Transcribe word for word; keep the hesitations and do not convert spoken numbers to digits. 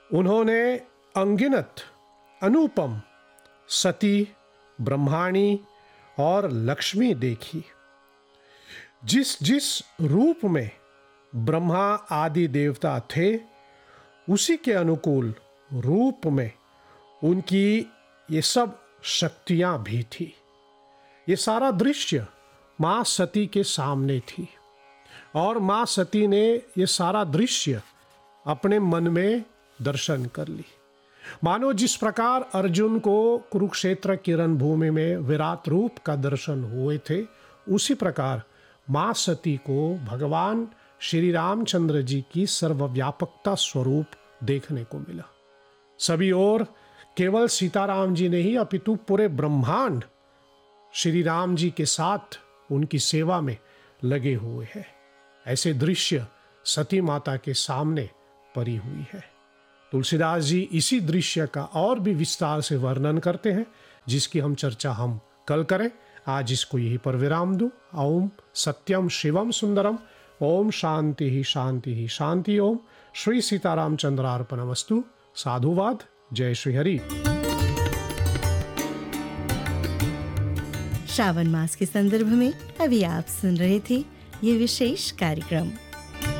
उन्होंने अनगिनत अनुपम सती, ब्रह्माणी और लक्ष्मी देखी। जिस जिस रूप में ब्रह्मा आदि देवता थे, उसी के अनुकूल रूप में उनकी ये सब शक्तियां भी थी। ये सारा दृश्य माँ सती के सामने थी और माँ सती ने ये सारा दृश्य अपने मन में दर्शन कर ली। मानो जिस प्रकार अर्जुन को कुरुक्षेत्र की रणभूमि में विराट रूप का दर्शन हुए थे, उसी प्रकार माँ सती को भगवान श्री रामचंद्र जी की सर्वव्यापकता स्वरूप देखने को मिला। सभी ओर केवल सीताराम जी नहीं अपितु पूरे ब्रह्मांड श्री राम जी के साथ उनकी सेवा में लगे हुए हैं। ऐसे दृश्य सती माता के सामने परी हुई है। तुलसीदास जी इसी दृश्य का और भी विस्तार से वर्णन करते हैं, जिसकी हम चर्चा हम कल करें। आज इसको यहीं पर विराम दूं। ओम सत्यम शिवम सुंदरम। ओम शांति ही शांति ही शांति। ओम श्री सीतारामचंद्रार्पणमस्तु। साधुवाद। जय श्री हरि। श्रावण मास के संदर्भ में अभी आप सुन रहे थे ये विशेष कार्यक्रम।